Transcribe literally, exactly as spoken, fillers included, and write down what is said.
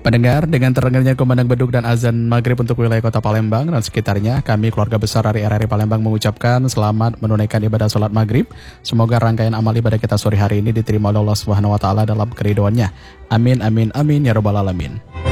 Pendengar, dengan terdengarnya kumandang beduk dan azan maghrib untuk wilayah kota Palembang dan sekitarnya, kami keluarga besar dari R R I Palembang mengucapkan selamat menunaikan ibadah sholat maghrib. Semoga rangkaian amal ibadah kita sore hari ini diterima oleh Allah Subhanahu Wa Taala dalam keridhoannya. Amin, amin, amin, ya robbal alamin.